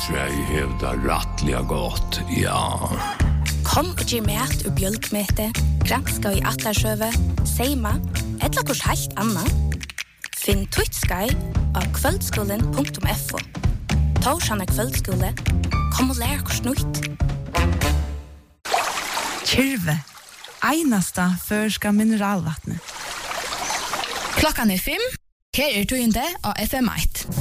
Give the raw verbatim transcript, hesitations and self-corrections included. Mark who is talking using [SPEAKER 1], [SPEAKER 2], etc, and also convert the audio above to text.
[SPEAKER 1] Sverige hävdar rattliga gott, ja.
[SPEAKER 2] Kom og gi mat ur bjølkmete, granska i atlarsøve, seima, etla kurs helt anna. Finn Twitch-skai av kvöldskolen punktum f o. Torsjana kvöldskole, kom og lær kurs nytt.
[SPEAKER 3] Kyrve, einasta førska mineralvattnet.
[SPEAKER 4] Klokkan er fem, her er tøyende av F M ett.